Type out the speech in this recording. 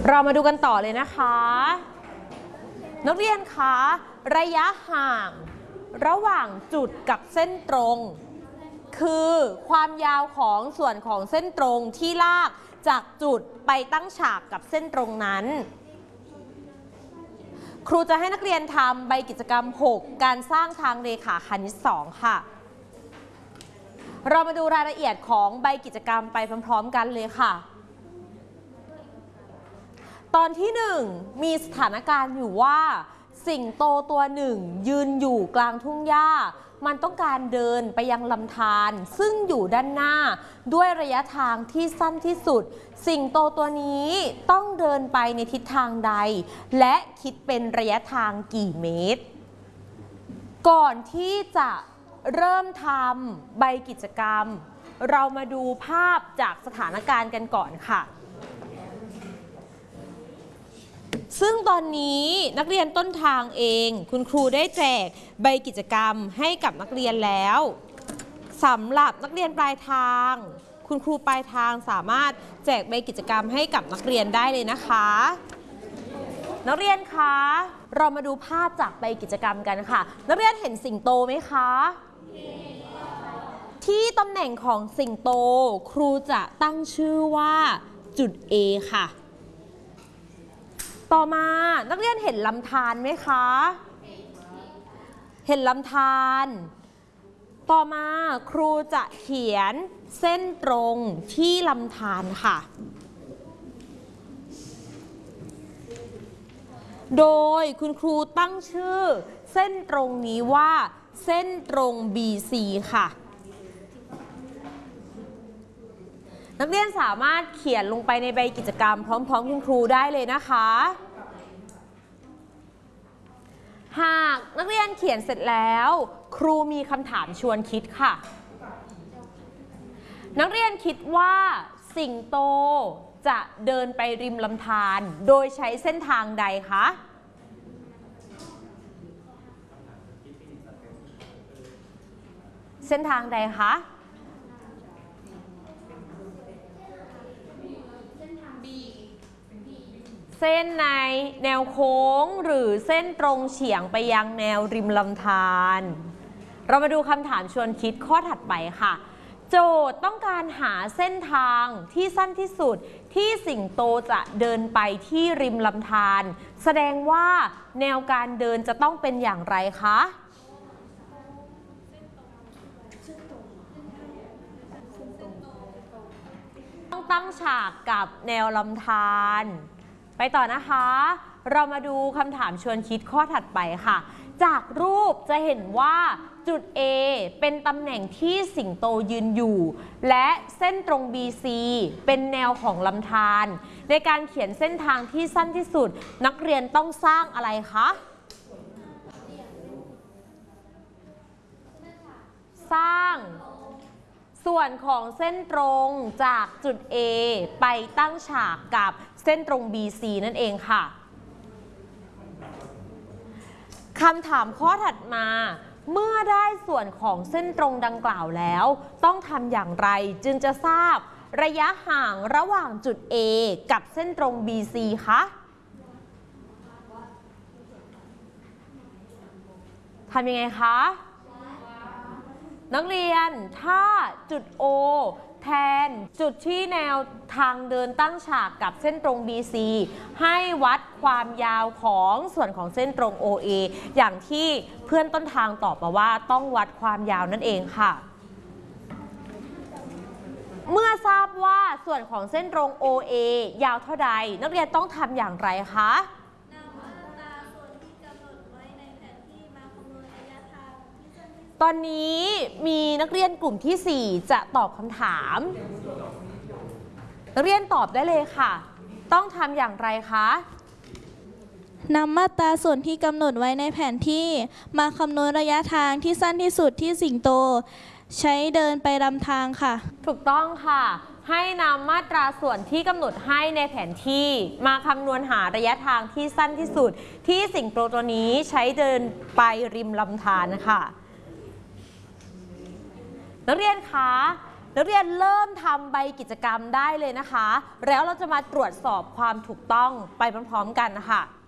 เรามาดูกันต่อเลยนะคะนักเรียนคะระยะห่างระหว่างจุดกับเส้นตรงคือความยาวของส่วนของเส้นตรงที่ลากจากจุดไปตั้งฉากกับเส้นตรงนั้นครูจะให้นักเรียนทำใบกิจกรรม 6 การสร้างทางเรขาคณิต 2 ค่ะเรามาดูรายละเอียดของใบกิจกรรมไปพร้อมๆกันเลยค่ะตอนที่ 1มีสถานการณ์อยู่ว่าสิงโตตัวหนึ่งยืนอยู่กลางทุ่งหญ้ามันต้องการเดินไปยังลำธารซึ่งอยู่ด้านหน้าด้วยระยะทางที่สั้นที่สุดสิงโตตัวนี้ต้องเดินไปในทิศทางใดและคิดเป็นระยะทางกี่เมตรก่อนที่จะเริ่มทำใบกิจกรรมเรามาดูภาพจากสถานการณ์กันก่อนค่ะซึ่งตอนนี้นักเรียนต้นทางเองคุณครูได้แจกใบกิจกรรมให้กับนักเรียนแล้วสำหรับนักเรียนปลายทางคุณครูปลายทางสามารถแจกใบกิจกรรมให้กับนักเรียนได้เลยนะคะนักเรียนคะเรามาดูภาพจากใบกิจกรรมกันค่ะนักเรียนเห็นสิงโตไหมคะที่ตำแหน่งของสิงโตครูจะตั้งชื่อว่าจุด A ค่ะต่อมานักเรียนเห็นลำธารไหมคะเห็นลำธารต่อมาครูจะเขียนเส้นตรงที่ลำธารค่ะโดยคุณครูตั้งชื่อเส้นตรงนี้ว่าเส้นตรง BC ค่ะนักเรียนสามารถเขียนลงไปในใบกิจกรรมพร้อมๆคุณครูได้เลยนะคะหากนักเรียนเขียนเสร็จแล้วครูมีคำถามชวนคิดค่ะนักเรียนคิดว่าสิงโตจะเดินไปริมลำธารโดยใช้เส้นทางใดคะเส้นทางใดคะเส้นในแนวโค้งหรือเส้นตรงเฉียงไปยังแนวริมลำธารเรามาดูคำถามชวนคิดข้อถัดไปค่ะโจทย์ต้องการหาเส้นทางที่สั้นที่สุดที่สิงโตจะเดินไปที่ริมลำธารแสดงว่าแนวการเดินจะต้องเป็นอย่างไรคะต้องตั้งฉากกับแนวลำธารไปต่อนะคะเรามาดูคำถามชวนคิดข้อถัดไปค่ะจากรูปจะเห็นว่าจุด A เป็นตำแหน่งที่สิงโตยืนอยู่และเส้นตรง BC เป็นแนวของลำธารในการเขียนเส้นทางที่สั้นที่สุดนักเรียนต้องสร้างอะไรคะสร้างส่วนของเส้นตรงจากจุด A ไปตั้งฉากกับเส้นตรง BC นั่นเองค่ะคำถามข้อถัดมาเมื่อได้ส่วนของเส้นตรงดังกล่าวแล้วต้องทำอย่างไรจึงจะทราบระยะห่างระหว่างจุด A กับเส้นตรง BC คะทำยังไงคะนักเรียนถ้าจุด O แทนจุดที่แนวทางเดินตั้งฉากกับเส้นตรง BC ให้วัดความยาวของส่วนของเส้นตรง OA อย่างที่เพื่อนต้นทางตอบมาว่าต้องวัดความยาวนั่นเองค่ะเมื่อทราบว่าส่วนของเส้นตรง OA ยาวเท่าใดนักเรียนต้องทำอย่างไรคะตอนนี้มีนักเรียนกลุ่มที่ 4จะตอบคำถามนักเรียนตอบได้เลยค่ะต้องทำอย่างไรคะนำมาตราส่วนที่กำหนดไว้ในแผนที่มาคำนวณระยะทางที่สั้นที่สุดที่สิงโตใช้เดินไปลำทางค่ะถูกต้องค่ะให้นำมาตราส่วนที่กำหนดให้ในแผนที่มาคำนวณหาระยะทางที่สั้นที่สุดที่สิงโตตัวนี้ใช้เดินไปริมลำธารค่ะนักเรียนคะนักเรียนเริ่มทำใบกิจกรรมได้เลยนะคะ แล้วเราจะมาตรวจสอบความถูกต้องไปพร้อมๆกันนะคะ